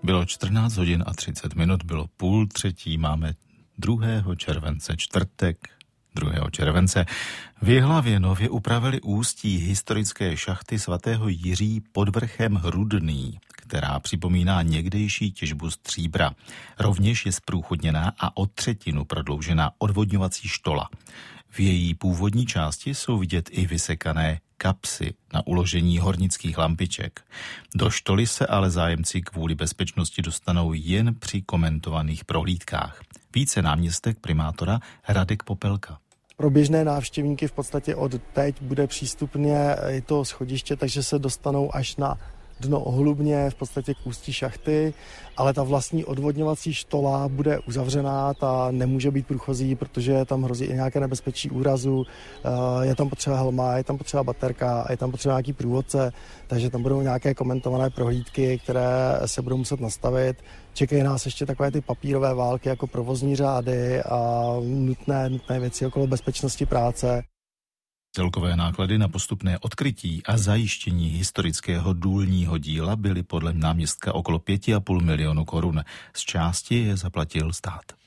Bylo 14 hodin a 30 minut, bylo 2:30, máme 2. července, čtvrtek 2. července. V Jihlavě nově upravili ústí historické šachty svatého Jiří pod vrchem Rudný, která připomíná někdejší těžbu stříbra. Rovněž je zprůchodněná a o 1/3 prodloužená odvodňovací štola. V její původní části jsou vidět i vysekané kapsy na uložení hornických lampiček. Do štoly se ale zájemci kvůli bezpečnosti dostanou jen při komentovaných prohlídkách. Více náměstek primátora Radek Popelka. Pro běžné návštěvníky v podstatě od teď bude přístupně i to schodiště, takže se dostanou až na dno ohlubně, v podstatě k ústí šachty, ale ta vlastní odvodňovací štola bude uzavřená, ta nemůže být průchozí, protože tam hrozí i nějaké nebezpečí úrazu, je tam potřeba helma, je tam potřeba baterka a je tam potřeba nějaký průvodce, takže tam budou nějaké komentované prohlídky, které se budou muset nastavit. Čekají nás ještě takové ty papírové války jako provozní řády a nutné věci okolo bezpečnosti práce. Celkové náklady na postupné odkrytí a zajištění historického důlního díla byly podle náměstka okolo 5,5 milionu korun. Z části je zaplatil stát.